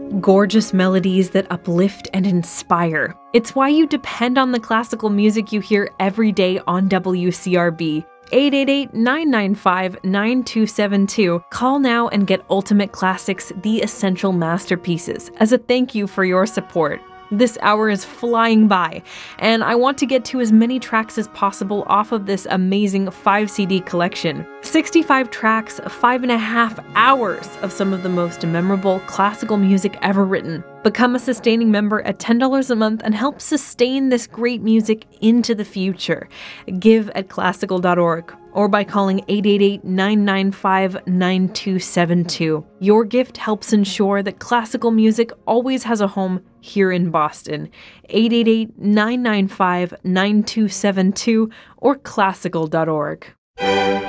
Gorgeous melodies that uplift and inspire. It's why you depend on the classical music you hear every day on WCRB. 888-995-9272. Call now and get Ultimate Classics, the essential masterpieces, as a thank you for your support. This hour is flying by, and I want to get to as many tracks as possible off of this amazing 5-CD collection. 65 tracks, 5.5 hours of some of the most memorable classical music ever written. Become a sustaining member at $10 a month and help sustain this great music into the future. Give at classical.org or by calling 888-995-9272. Your gift helps ensure that classical music always has a home here in Boston. 888-995-9272 or classical.org.